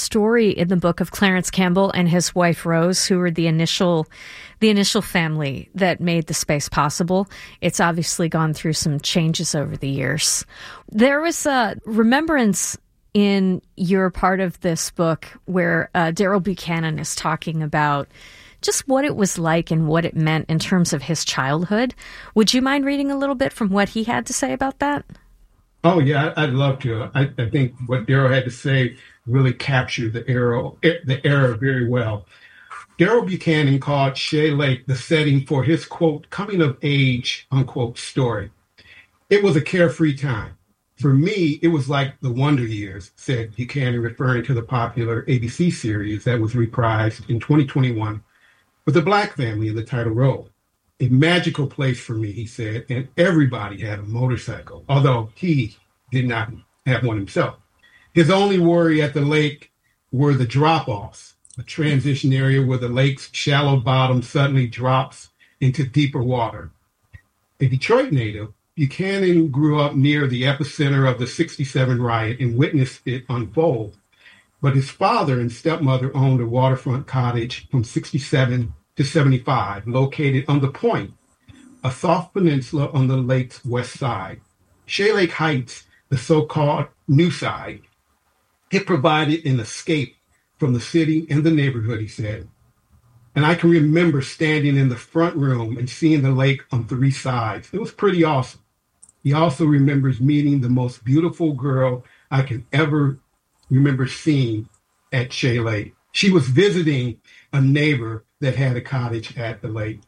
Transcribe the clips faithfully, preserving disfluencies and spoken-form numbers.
story in the book of Clarence Campbell and his wife Rose, who were the initial the initial family that made the space possible. It's obviously gone through some changes over the years. There was a remembrance in your part of this book where uh, Daryl Buchanan is talking about just what it was like and what it meant in terms of his childhood. Would you mind reading a little bit from what he had to say about that? Oh, yeah, I'd love to. I, I think what Daryl had to say really captured the era, the era very well. Daryl Buchanan called Shea Lake the setting for his, quote, coming of age, unquote, story. It was a carefree time. For me, it was like the Wonder Years, said Buchanan, referring to the popular A B C series that was reprised in twenty twenty-one with the Black family in the title role. A magical place for me, he said, and everybody had a motorcycle, although he did not have one himself. His only worry at the lake were the drop-offs, a transition area where the lake's shallow bottom suddenly drops into deeper water. A Detroit native, Buchanan grew up near the epicenter of the sixty-seven riot and witnessed it unfold. But his father and stepmother owned a waterfront cottage from sixty-seven to seventy-five, located on the Point, a soft peninsula on the lake's west side. Shea Lake Heights, the so-called new side, it provided an escape from the city and the neighborhood, he said. And I can remember standing in the front room and seeing the lake on three sides. It was pretty awesome. He also remembers meeting the most beautiful girl I can ever remember seeing at Shea Lake. She was visiting a neighbor that had a cottage at the lake.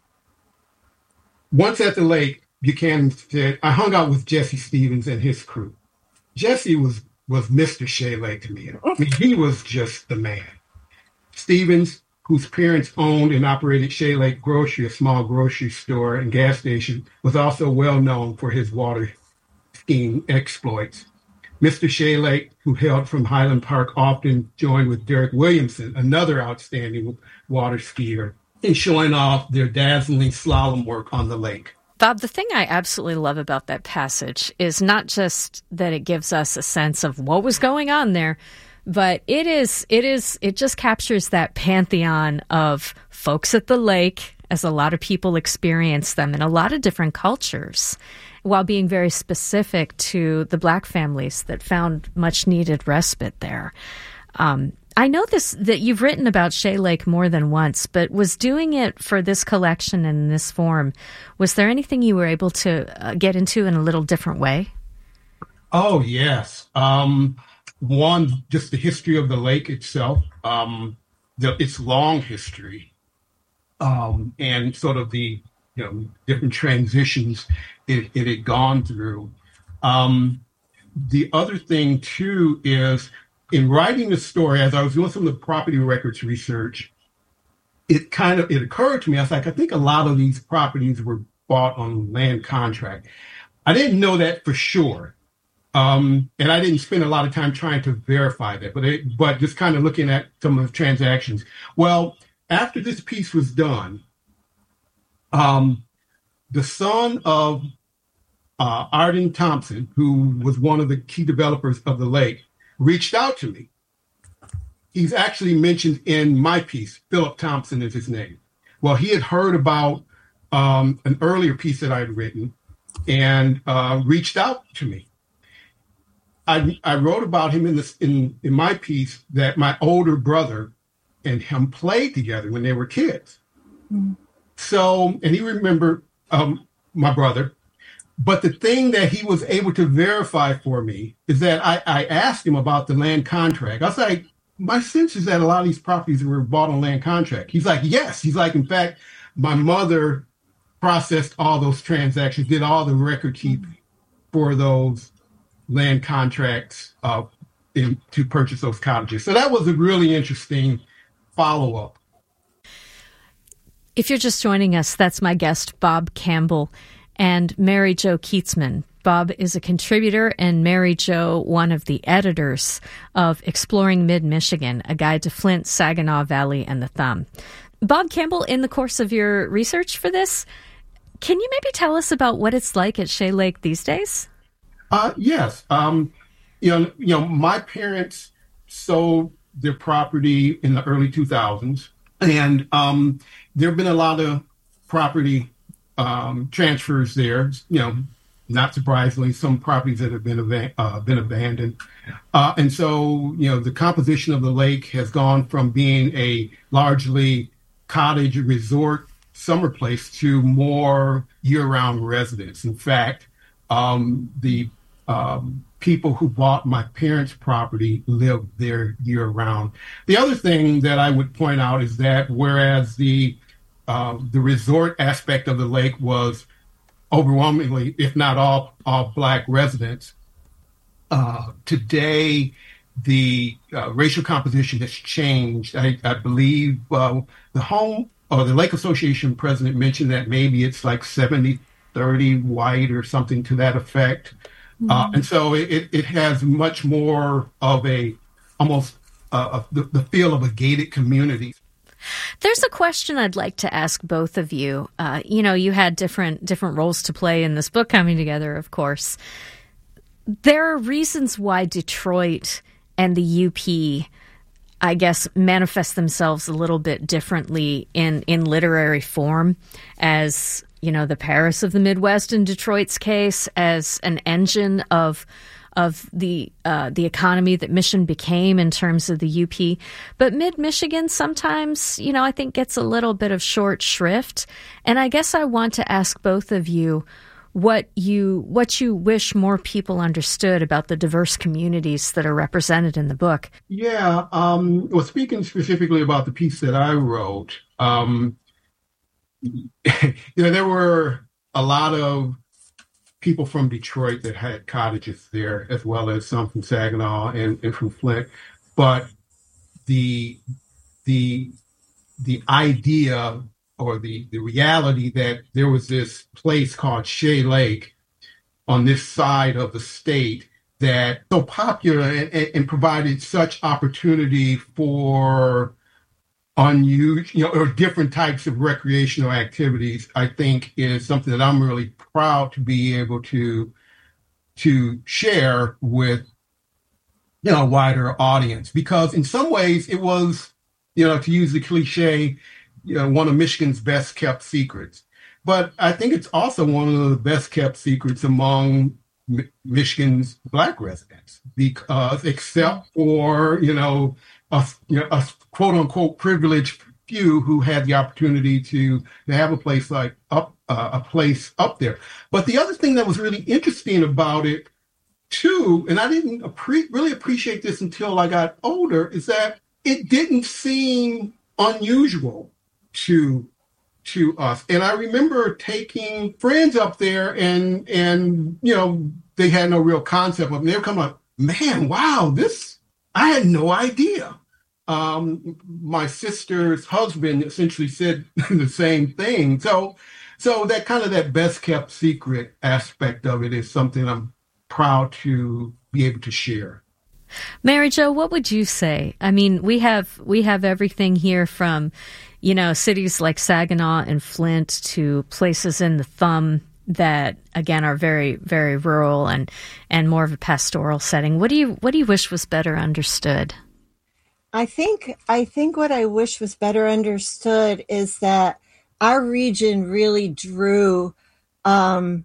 Once at the lake, Buchanan said, I hung out with Jesse Stevens and his crew. Jesse was, was Mister Shea Lake to me. I mean, he was just the man. Stevens, whose parents owned and operated Shea Lake Grocery, a small grocery store and gas station, was also well known for his water skiing exploits. Mister Shea Lake, who hailed from Highland Park, often joined with Derek Williamson, another outstanding water skier, in showing off their dazzling slalom work on the lake. Bob, the thing I absolutely love about that passage is not just that it gives us a sense of what was going on there, but it is, it is, it just captures that pantheon of folks at the lake, as a lot of people experience them in a lot of different cultures, while being very specific to the Black families that found much needed respite there. Um, I know this that you've written about Shea Lake more than once, but was doing it for this collection in this form, was there anything you were able to uh, get into in a little different way? Oh, yes. Um, one, just the history of the lake itself, um, the, its long history, um, and sort of the you know different transitions it, it had gone through. Um, the other thing, too, is in writing the story, as I was doing some of the property records research, it kind of, it occurred to me, I was like, I think a lot of these properties were bought on land contract. I didn't know that for sure. Um, and I didn't spend a lot of time trying to verify that, but it, but just kind of looking at some of the transactions. Well, after this piece was done, um, the son of uh, Arden Thompson, who was one of the key developers of the lake, reached out to me. He's actually mentioned in my piece. Philip Thompson is his name. Well, he had heard about um, an earlier piece that I had written and uh, reached out to me. I, I wrote about him in, this, in, in my piece that my older brother and him played together when they were kids. Mm-hmm. So, and he remembered um, my brother. But the thing that he was able to verify for me is that I, I asked him about the land contract. I was like, my sense is that a lot of these properties were bought on land contract. He's like, yes. He's like, in fact, my mother processed all those transactions, did all the record keeping for those land contracts uh, in, to purchase those cottages. So that was a really interesting follow-up. If you're just joining us, that's my guest, Bob Campbell, and Mary Jo Keatsman. Bob is a contributor and Mary Jo, one of the editors of Exploring Mid-Michigan, a guide to Flint, Saginaw Valley, and the Thumb. Bob Campbell, in the course of your research for this, can you maybe tell us about what it's like at Shea Lake these days? Uh, yes. Um, you know, you know, my parents sold their property in the early two thousands. And um, there have been a lot of property um, transfers there, you know, not surprisingly, some properties that have been, ava- uh, been abandoned. Uh, and so, you know, the composition of the lake has gone from being a largely cottage resort summer place to more year-round residents. In fact, um, the um, people who bought my parents' property live there year-round. The other thing that I would point out is that whereas the uh, the resort aspect of the lake was overwhelmingly, if not all, all Black residents, uh, today the uh, racial composition has changed. I, I believe uh, the home or the Lake Association president mentioned that maybe it's like seventy thirty white or something to that effect. Mm-hmm. Uh, and so it, it has much more of a almost uh, the, the feel of a gated community. There's a question I'd like to ask both of you. Uh, you know, you had different different roles to play in this book coming together, of course. There are reasons why Detroit and the U P, I guess, manifest themselves a little bit differently in, in literary form, as, you know, the Paris of the Midwest in Detroit's case, as an engine of of the uh, the economy that Mission became in terms of the U P. But mid-Michigan sometimes, you know, I think gets a little bit of short shrift. And I guess I want to ask both of you what you what you wish more people understood about the diverse communities that are represented in the book. Yeah. Um, well, speaking specifically about the piece that I wrote, um, you know, there were a lot of people from Detroit that had cottages there, as well as some from Saginaw and, and from Flint. But the the the idea or the, the reality that there was this place called Shea Lake on this side of the state that so popular and, and provided such opportunity for unusual, you know, or different types of recreational activities, I think is something that I'm really proud to be able to to share with, you know, a wider audience. Because in some ways it was, you know, to use the cliche, you know, one of Michigan's best kept secrets. But I think it's also one of the best kept secrets among M- Michigan's Black residents, because except for, you know, a, you know, a quote unquote privileged few who had the opportunity to, to have a place like up, uh, a place up there. But the other thing that was really interesting about it too, and I didn't appre- really appreciate this until I got older, is that it didn't seem unusual to to us. And I remember taking friends up there and, and, you know, they had no real concept of it. They were coming like, man, wow, this, I had no idea. Um, my sister's husband essentially said the same thing. So, so that kind of that best kept secret aspect of it is something I'm proud to be able to share. Mary Jo, what would you say? I mean, we have we have everything here from, you know, cities like Saginaw and Flint to places in the Thumb that, again, are very, very rural and, and more of a pastoral setting. What do you what do you wish was better understood? I think I think what I wish was better understood is that our region really drew um,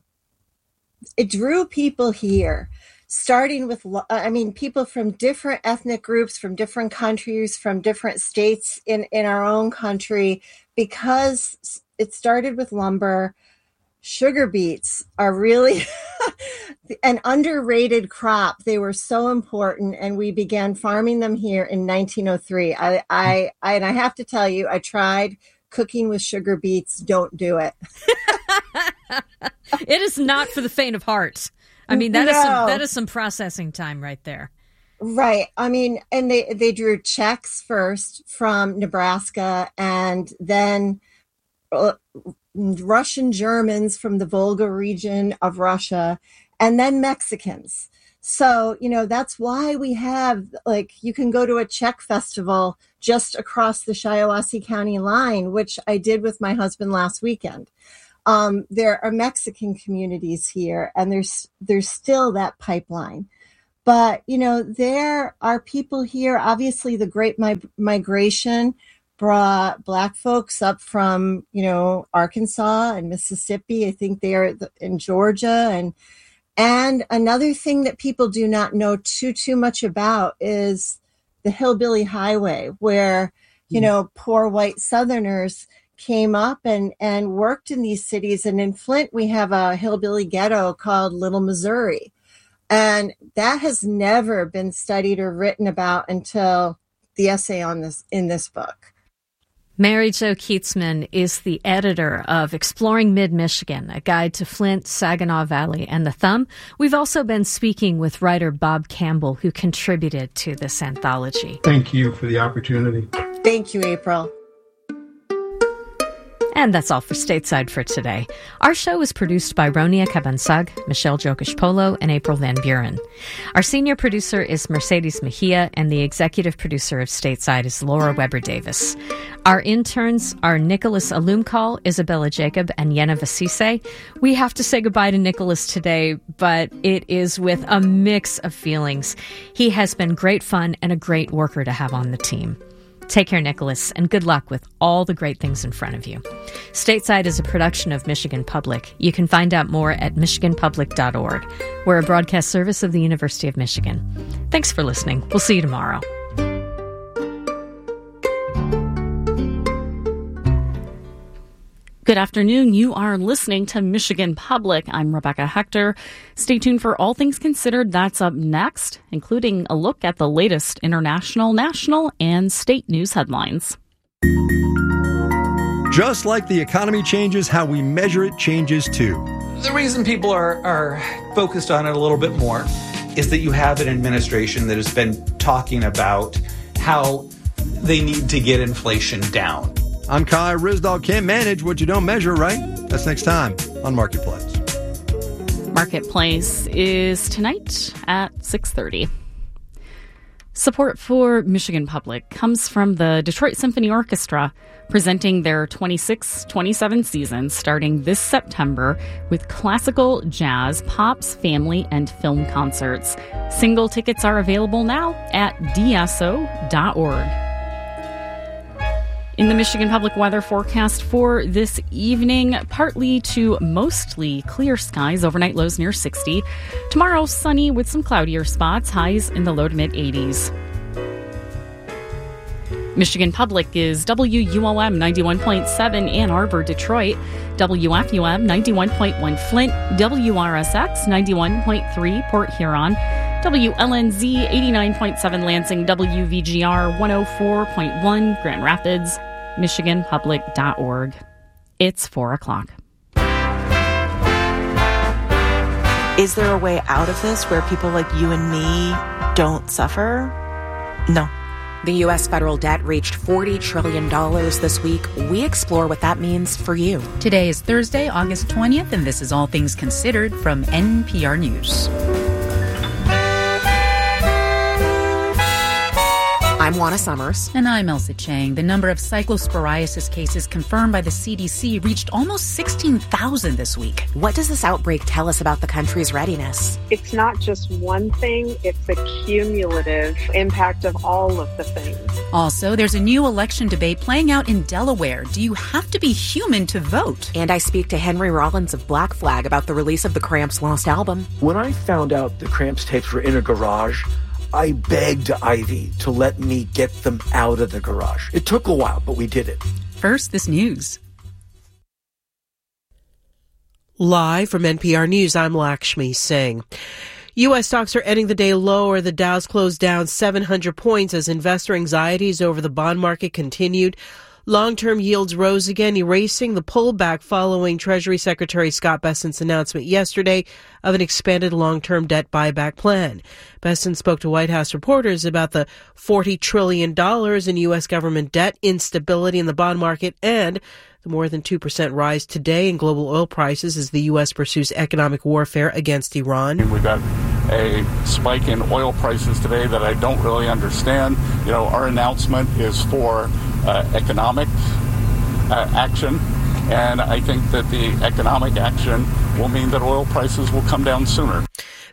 it drew people here. Starting with, I mean, people from different ethnic groups, from different countries, from different states in, in our own country, because it started with lumber. Sugar beets are really an underrated crop. They were so important, and we began farming them here in nineteen oh three. I, I, I and I have to tell you, I tried cooking with sugar beets. Don't do it. It is not for the faint of heart. I mean, that no. is some, that is some processing time right there. Right. I mean, and they, they drew Czechs first from Nebraska, and then uh, Russian Germans from the Volga region of Russia, and then Mexicans. So, you know, that's why we have, like, you can go to a Czech festival just across the Shiawassee County line, which I did with my husband last weekend. Um, there are Mexican communities here, and there's there's still that pipeline. But, you know, there are people here. Obviously, the Great mi- Migration brought Black folks up from, you know, Arkansas and Mississippi. I think they are in Georgia. And and another thing that people do not know too, too much about is the Hillbilly Highway, where, you know, poor white Southerners came up and, and worked in these cities. And in Flint, we have a hillbilly ghetto called Little Missouri. And that has never been studied or written about until the essay on this in this book. Mary Jo Keatsman is the editor of Exploring Mid-Michigan, a guide to Flint, Saginaw Valley, and the Thumb. We've also been speaking with writer Bob Campbell, who contributed to this anthology. Thank you for the opportunity. Thank you, April. And that's all for Stateside for today. Our show is produced by Ronia Cabansag, Michelle Jokish-Polo, and April Van Buren. Our senior producer is Mercedes Mejia, and the executive producer of Stateside is Laura Weber-Davis. Our interns are Nicholas Alumkal, Isabella Jacob, and Yena Vasise. We have to say goodbye to Nicholas today, but it is with a mix of feelings. He has been great fun and a great worker to have on the team. Take care, Nicholas, and good luck with all the great things in front of you. Stateside is a production of Michigan Public. You can find out more at michigan public dot org. We're a broadcast service of the University of Michigan. Thanks for listening. We'll see you tomorrow. Good afternoon. You are listening to Michigan Public. I'm Rebecca Hector. Stay tuned for All Things Considered. That's up next, including a look at the latest international, national, and state news headlines. Just like the economy changes, how we measure it changes too. The reason people are, are focused on it a little bit more is that you have an administration that has been talking about how they need to get inflation down. I'm Kai Ryssdal. Can't manage what you don't measure, right? That's next time on Marketplace. Marketplace is tonight at six thirty. Support for Michigan Public comes from the Detroit Symphony Orchestra, presenting their twenty-six twenty-seven season starting this September with classical, jazz, pops, family, and film concerts. Single tickets are available now at d s o dot org. In the Michigan Public weather forecast for this evening, partly to mostly clear skies, overnight lows near sixty. Tomorrow, sunny with some cloudier spots, highs in the low to mid eighties. Michigan Public is W U O M ninety-one point seven Ann Arbor, Detroit, W F U M ninety-one point one Flint, W R S X ninety-one point three Port Huron, W L N Z eighty-nine point seven Lansing, W V G R one oh four point one Grand Rapids, michigan public dot org. It's four o'clock. Is there a way out of this where people like you and me don't suffer? No. The U S federal debt reached forty trillion dollars this week. We explore what that means for you. Today is Thursday, August twentieth, and this is All Things Considered from N P R News. I'm Juana Summers. And I'm Elsa Chang. The number of cyclosporiasis cases confirmed by the C D C reached almost sixteen thousand this week. What does this outbreak tell us about the country's readiness? It's not just one thing, it's the cumulative impact of all of the things. Also, there's a new election debate playing out in Delaware. Do you have to be human to vote? And I speak to Henry Rollins of Black Flag about the release of the Cramps' lost album. When I found out the Cramps tapes were in a garage, I begged Ivy to let me get them out of the garage. It took a while, but we did it. First, this news. Live from N P R News, I'm Lakshmi Singh. U S stocks are ending the day lower. The Dow's closed down seven hundred points as investor anxieties over the bond market continued. Long-term yields rose again, erasing the pullback following Treasury Secretary Scott Bessent's announcement yesterday of an expanded long-term debt buyback plan. Bessent spoke to White House reporters about the forty trillion dollars in U S government debt, instability in the bond market, and the more than two percent rise today in global oil prices as the U S pursues economic warfare against Iran. We've got a spike in oil prices today that I don't really understand. You know, our announcement is for uh, economic uh, action, and I think that the economic action will mean that oil prices will come down sooner.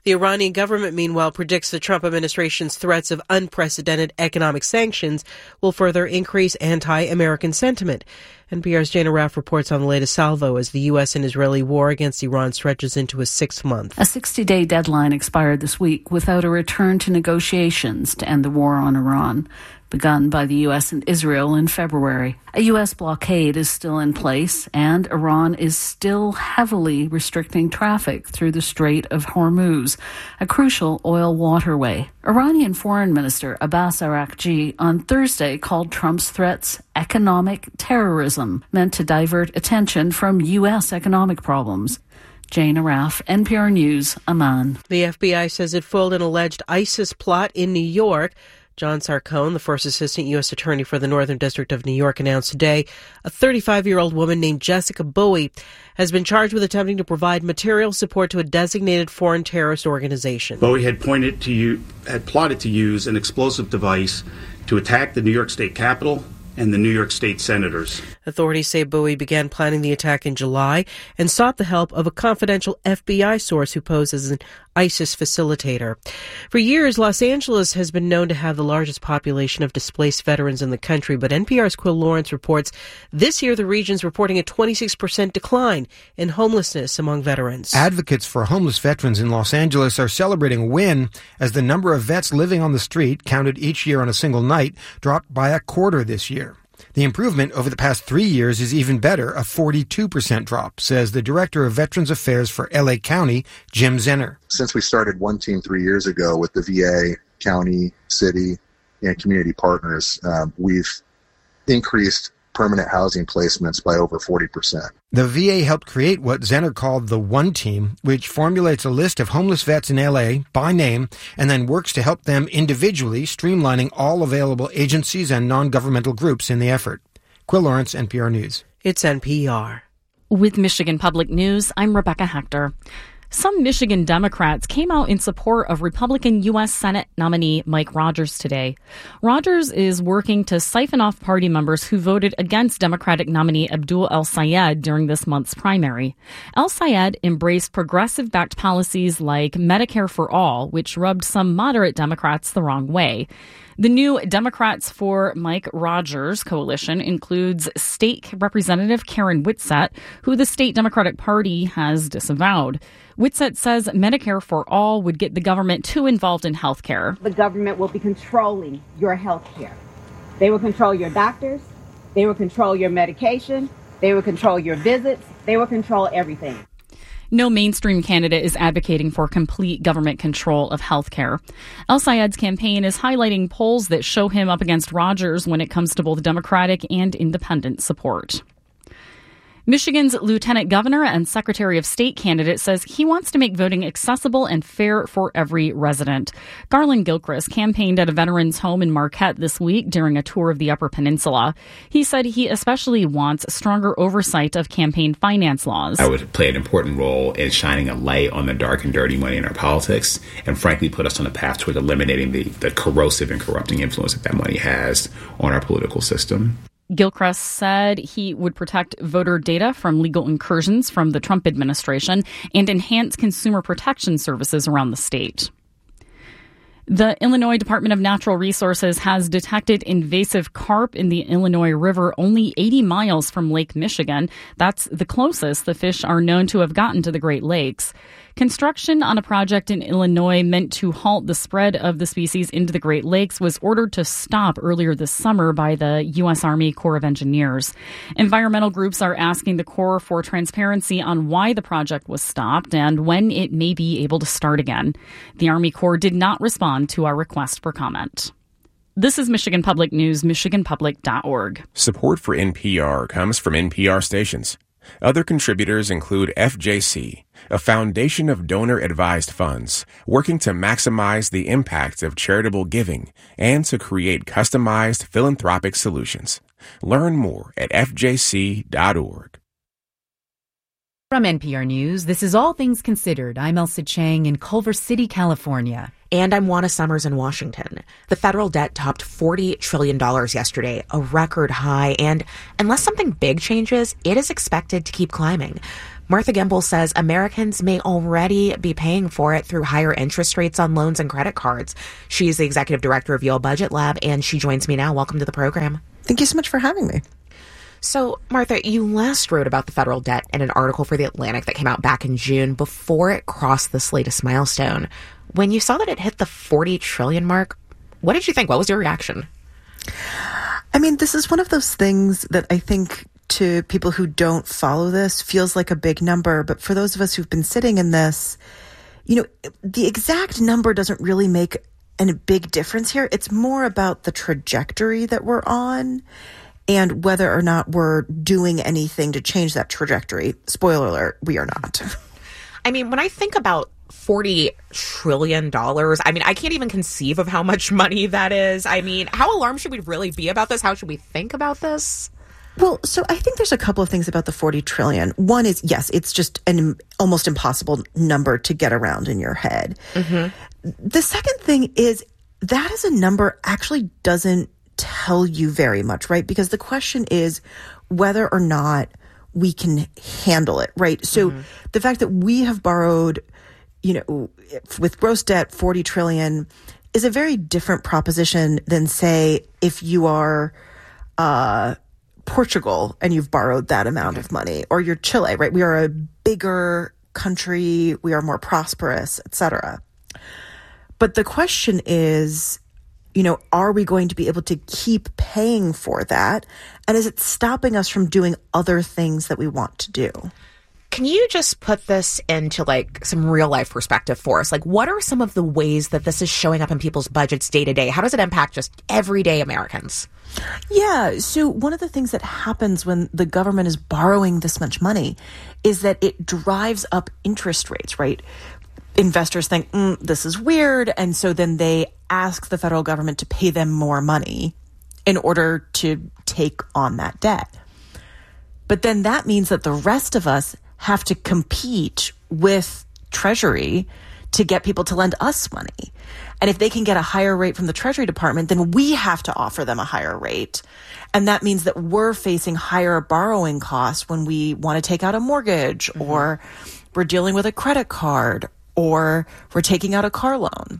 The Iranian government, meanwhile, predicts the Trump administration's threats of unprecedented economic sanctions will further increase anti-American sentiment. N P R's Jana Raff reports on the latest salvo as the U S and Israeli war against Iran stretches into a sixth month. A sixty-day deadline expired this week without a return to negotiations to end the war on Iran, begun by the U S and Israel in February. A U S blockade is still in place, and Iran is still heavily restricting traffic through the Strait of Hormuz, a crucial oil waterway. Iranian Foreign Minister Abbas Araghchi on Thursday called Trump's threats economic terrorism, meant to divert attention from U S economic problems. Jana Raff, N P R News, Amman. The F B I says it foiled an alleged ISIS plot in New York. John Sarcone, the first assistant U S attorney for the Northern District of New York, announced today a thirty-five-year-old woman named Jessica Bowie has been charged with attempting to provide material support to a designated foreign terrorist organization. Bowie had pointed to you, had plotted to use an explosive device to attack the New York State Capitol and the New York State senators. Authorities say Bowie began planning the attack in July and sought the help of a confidential F B I source who posed as an ISIS facilitator. For years, Los Angeles has been known to have the largest population of displaced veterans in the country, but N P R's Quill Lawrence reports this year the region's reporting a twenty-six percent decline in homelessness among veterans. Advocates for homeless veterans in Los Angeles are celebrating a win as the number of vets living on the street, counted each year on a single night, dropped by a quarter this year. The improvement over the past three years is even better, a forty-two percent drop, says the Director of Veterans Affairs for L A County, Jim Zenner. Since we started One Team three years ago with the V A, county, city, and community partners, um, we've increased permanent housing placements by over forty percent. The V A helped create what Zenner called the One Team, which formulates a list of homeless vets in L A by name and then works to help them individually, streamlining all available agencies and non-governmental groups in the effort. Quill Lawrence, N P R News. It's N P R. With Michigan Public News, I'm Rebecca Hector. Some Michigan Democrats came out in support of Republican U S Senate nominee Mike Rogers today. Rogers is working to siphon off party members who voted against Democratic nominee Abdul El-Sayed during this month's primary. El-Sayed embraced progressive-backed policies like Medicare for All, which rubbed some moderate Democrats the wrong way. The new Democrats for Mike Rogers coalition includes State Representative Karen Whitsett, who the state Democratic Party has disavowed. Whitsett says Medicare for All would get the government too involved in health care. The government will be controlling your health care. They will control your doctors. They will control your medication. They will control your visits. They will control everything. No mainstream candidate is advocating for complete government control of health care. El-Sayed's campaign is highlighting polls that show him up against Rogers when it comes to both Democratic and independent support. Michigan's lieutenant governor and secretary of state candidate says he wants to make voting accessible and fair for every resident. Garland Gilchrist campaigned at a veterans home in Marquette this week during a tour of the Upper Peninsula. He said he especially wants stronger oversight of campaign finance laws. I would play an important role in shining a light on the dark and dirty money in our politics and frankly put us on a path toward eliminating the, the corrosive and corrupting influence that that money has on our political system. Gilchrist said he would protect voter data from legal incursions from the Trump administration and enhance consumer protection services around the state. The Illinois Department of Natural Resources has detected invasive carp in the Illinois River only eighty miles from Lake Michigan. That's the closest the fish are known to have gotten to the Great Lakes. Construction on a project in Illinois meant to halt the spread of the species into the Great Lakes was ordered to stop earlier this summer by the U S Army Corps of Engineers. Environmental groups are asking the Corps for transparency on why the project was stopped and when it may be able to start again. The Army Corps did not respond to our request for comment. This is Michigan Public News, michigan public dot org. Support for N P R comes from N P R stations. Other contributors include F J C, a foundation of donor-advised funds working to maximize the impact of charitable giving and to create customized philanthropic solutions. Learn more at f j c dot org. From N P R News, this is All Things Considered. I'm Elsa Chang in Culver City, California. And I'm Juana Summers in Washington. The federal debt topped forty trillion dollars yesterday, a record high. And unless something big changes, it is expected to keep climbing. Martha Gimbel says Americans may already be paying for it through higher interest rates on loans and credit cards. She's the executive director of Yale Budget Lab, and she joins me now. Welcome to the program. Thank you so much for having me. So, Martha, you last wrote about the federal debt in an article for The Atlantic that came out back in June before it crossed this latest milestone. When you saw that it hit the forty trillion mark, what did you think? What was your reaction? I mean, this is one of those things that I think to people who don't follow this feels like a big number. But for those of us who've been sitting in this, you know, the exact number doesn't really make a big difference here. It's more about the trajectory that we're on and whether or not we're doing anything to change that trajectory. Spoiler alert, we are not. I mean, when I think about forty trillion dollars, I mean, I can't even conceive of how much money that is. I mean, how alarmed should we really be about this? How should we think about this? Well, so I think there's a couple of things about the forty trillion. One is, yes, it's just an almost impossible number to get around in your head. Mm-hmm. The second thing is that is a number actually doesn't tell you very much, right? Because the question is whether or not we can handle it, right? So mm-hmm. the fact that we have borrowed, you know, with gross debt, forty trillion is a very different proposition than, say, if you are uh, Portugal and you've borrowed that amount of money, or you're Chile, right? We are a bigger country. We are more prosperous, et cetera. But the question is, you know, are we going to be able to keep paying for that? And is it stopping us from doing other things that we want to do? Can you just put this into like some real life perspective for us? Like, what are some of the ways that this is showing up in people's budgets day to day? How does it impact just everyday Americans? Yeah. So one of the things that happens when the government is borrowing this much money is that it drives up interest rates, right? Investors think, mm, this is weird. And so then they ask the federal government to pay them more money in order to take on that debt. But then that means that the rest of us have to compete with Treasury to get people to lend us money. And if they can get a higher rate from the Treasury Department, then we have to offer them a higher rate. And that means that we're facing higher borrowing costs when we want to take out a mortgage, mm-hmm. or we're dealing with a credit card, or we're taking out a car loan.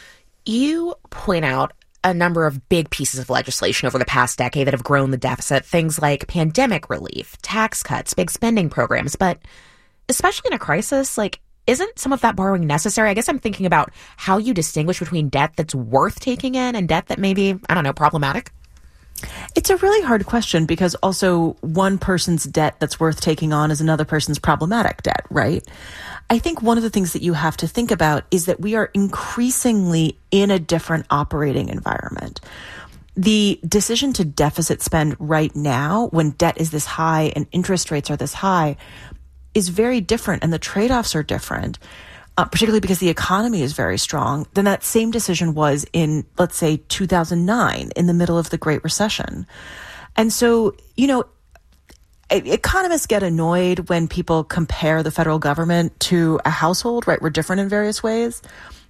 You point out a number of big pieces of legislation over the past decade that have grown the deficit, things like pandemic relief, tax cuts, big spending programs. But especially in a crisis, like, isn't some of that borrowing necessary? I guess I'm thinking about how you distinguish between debt that's worth taking in and debt that may be, I don't know, problematic. It's a really hard question because also one person's debt that's worth taking on is another person's problematic debt, right? I think one of the things that you have to think about is that we are increasingly in a different operating environment. The decision to deficit spend right now, when debt is this high and interest rates are this high, is very different, and the trade-offs are different, uh, particularly because the economy is very strong, than that same decision was in, let's say, two thousand nine, in the middle of the Great Recession. And so, you know, economists get annoyed when people compare the federal government to a household, right? We're different in various ways.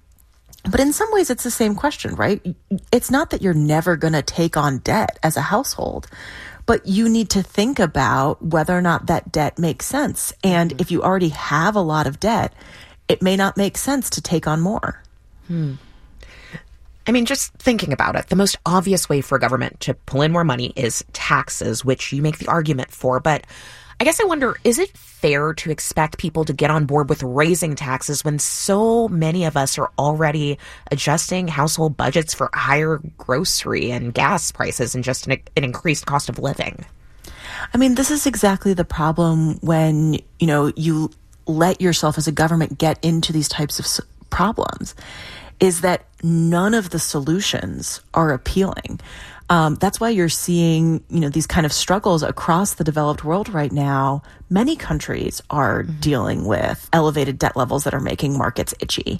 But in some ways, it's the same question, right? It's not that you're never going to take on debt as a household, but you need to think about whether or not that debt makes sense. And mm-hmm. if you already have a lot of debt, it may not make sense to take on more. Hmm. I mean, just thinking about it, the most obvious way for a government to pull in more money is taxes, which you make the argument for. But I guess I wonder, is it fair to expect people to get on board with raising taxes when so many of us are already adjusting household budgets for higher grocery and gas prices and just an, an increased cost of living? I mean, this is exactly the problem when, you know, you let yourself as a government get into these types of problems, is that none of the solutions are appealing. Um, that's why you're seeing, you know, these kind of struggles across the developed world right now. Many countries are mm-hmm. dealing with elevated debt levels that are making markets itchy.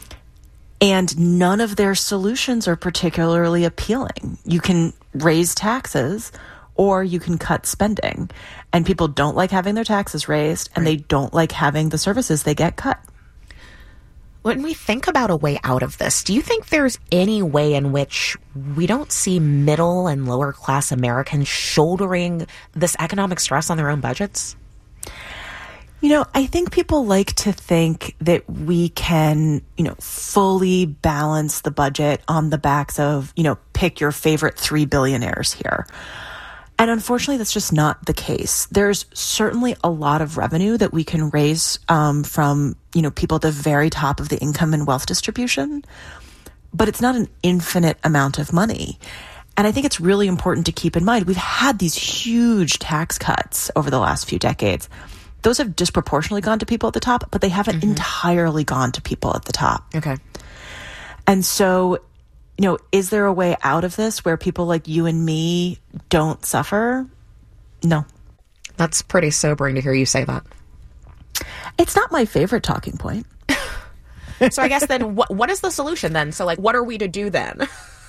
And none of their solutions are particularly appealing. You can raise taxes or you can cut spending. And people don't like having their taxes raised, and right. they don't like having the services they get cut. When we think about a way out of this, do you think there's any way in which we don't see middle and lower class Americans shouldering this economic stress on their own budgets? You know, I think people like to think that we can, you know, fully balance the budget on the backs of, you know, pick your favorite three billionaires here. And unfortunately, that's just not the case. There's certainly a lot of revenue that we can raise um, from, you know, people at the very top of the income and wealth distribution, but it's not an infinite amount of money. And I think it's really important to keep in mind, we've had these huge tax cuts over the last few decades. Those have disproportionately gone to people at the top, but they haven't mm-hmm. entirely gone to people at the top. Okay. And so, you know, is there a way out of this where people like you and me don't suffer? No. That's pretty sobering to hear you say that. It's not my favorite talking point. So I guess then what, what is the solution then? So like, what are we to do then?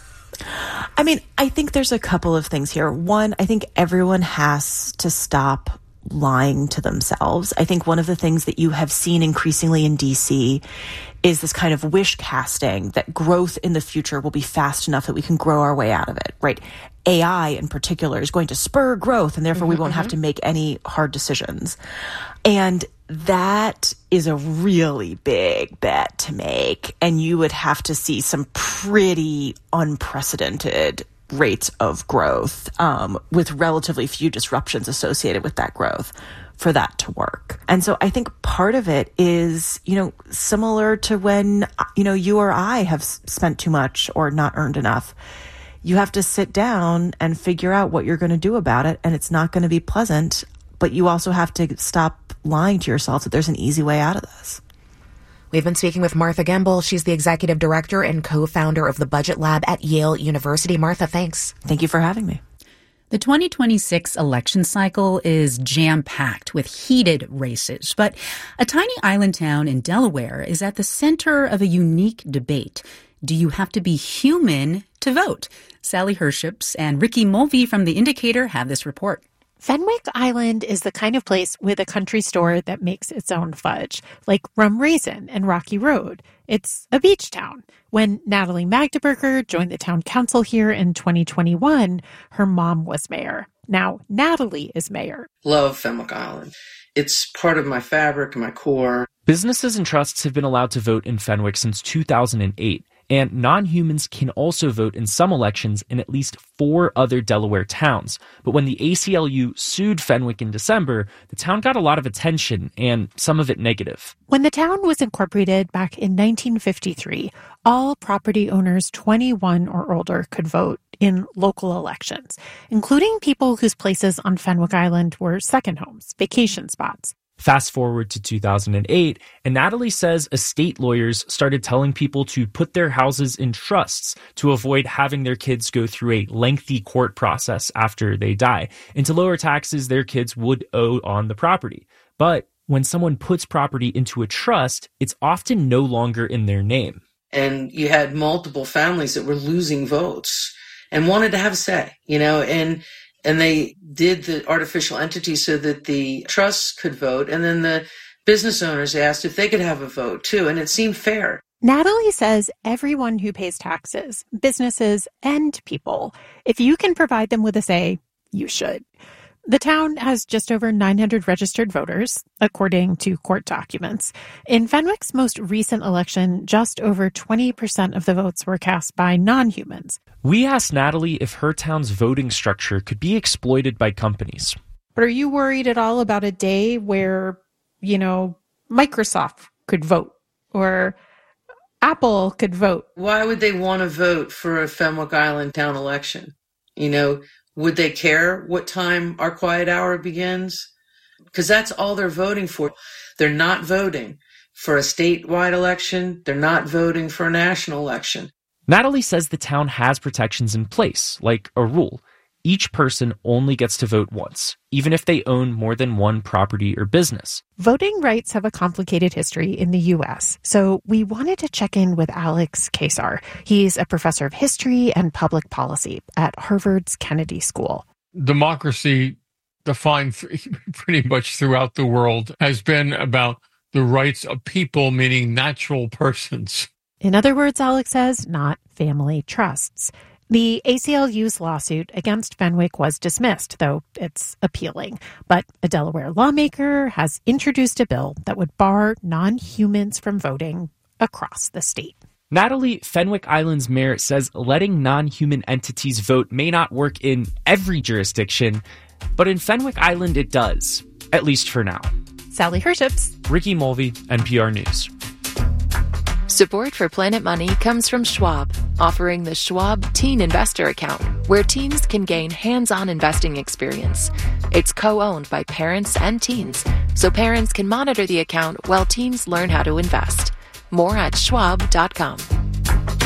I mean, I think there's a couple of things here. One, I think everyone has to stop lying to themselves. I think one of the things that you have seen increasingly in D C is this kind of wish casting that growth in the future will be fast enough that we can grow our way out of it, right? A I in particular is going to spur growth, and therefore mm-hmm, we won't mm-hmm. have to make any hard decisions. And that is a really big bet to make. And you would have to see some pretty unprecedented rates of growth um, with relatively few disruptions associated with that growth for that to work. And so I think part of it is, you know, similar to when, you know, you or I have spent too much or not earned enough. You have to sit down and figure out what you're going to do about it. And it's not going to be pleasant, but you also have to stop lying to yourself that there's an easy way out of this. We've been speaking with Martha Gimbel. She's the executive director and co-founder of the Budget Lab at Yale University. Martha, thanks. Thank you for having me. The twenty twenty-six election cycle is jam-packed with heated races, but a tiny island town in Delaware is at the center of a unique debate. Do you have to be human to vote? Sally Herships and Ricky Mulvey from The Indicator have this report. Fenwick Island is the kind of place with a country store that makes its own fudge, like Rum Raisin and Rocky Road. It's a beach town. When Natalie Magdeburger joined the town council here in twenty twenty-one, her mom was mayor. Now Natalie is mayor. Love Fenwick Island. It's part of my fabric and my core. Businesses and trusts have been allowed to vote in Fenwick since two thousand eight. And non-humans can also vote in some elections in at least four other Delaware towns. But when the A C L U sued Fenwick in December, the town got a lot of attention, and some of it negative. When the town was incorporated back in nineteen fifty-three, all property owners twenty-one or older could vote in local elections, including people whose places on Fenwick Island were second homes, vacation spots. Fast forward to two thousand eight, and Natalie says estate lawyers started telling people to put their houses in trusts to avoid having their kids go through a lengthy court process after they die, and to lower taxes their kids would owe on the property. But when someone puts property into a trust, it's often no longer in their name. And you had multiple families that were losing votes and wanted to have a say, you know, and And they did the artificial entity so that the trusts could vote. And then the business owners asked if they could have a vote too. And it seemed fair. Natalie says everyone who pays taxes, businesses and people, if you can provide them with a say, you should. The town has just over nine hundred registered voters, according to court documents. In Fenwick's most recent election, just over twenty percent of the votes were cast by non-humans. We asked Natalie if her town's voting structure could be exploited by companies. But are you worried at all about a day where, you know, Microsoft could vote or Apple could vote? Why would they want to vote for a Fenwick Island town election? You know, would they care what time our quiet hour begins? Because that's all they're voting for. They're not voting for a statewide election. They're not voting for a national election. Natalie says the town has protections in place, like a rule. Each person only gets to vote once, even if they own more than one property or business. Voting rights have a complicated history in the U S, so we wanted to check in with Alex Kaczar. He's a professor of history and public policy at Harvard's Kennedy School. Democracy, defined pretty much throughout the world, has been about the rights of people, meaning natural persons. In other words, Alex says, not family trusts. The A C L U's lawsuit against Fenwick was dismissed, though it's appealing. But a Delaware lawmaker has introduced a bill that would bar non-humans from voting across the state. Natalie, Fenwick Island's mayor, says letting non-human entities vote may not work in every jurisdiction, but in Fenwick Island it does, at least for now. Sally Herships, Ricky Mulvey, N P R News. Support for Planet Money comes from Schwab, offering the Schwab Teen Investor Account, where teens can gain hands-on investing experience. It's co-owned by parents and teens, so parents can monitor the account while teens learn how to invest. More at schwab dot com.